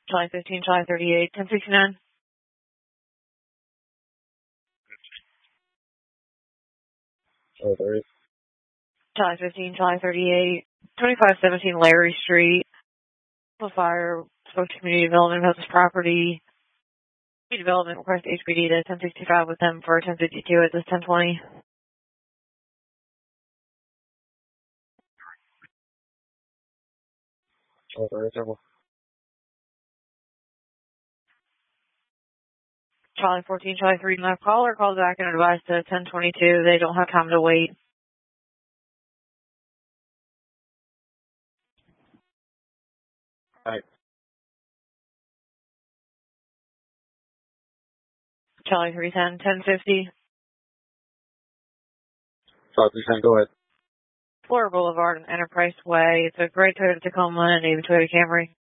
July 15, July 38, 1069. July 15, July 38, 2517 Larry Street. Fire spoke to community development about this property. Development request HPD to 1065 with them for 1052 at this 1020. Charlie 14, Charlie 3, my caller calls back and advised to 1022. They don't have time to wait. Right. Charlie 310, 1050. Charlie 310, go ahead. Florida Boulevard and Enterprise Way. It's a gray Toyota Tacoma and a Toyota Camry.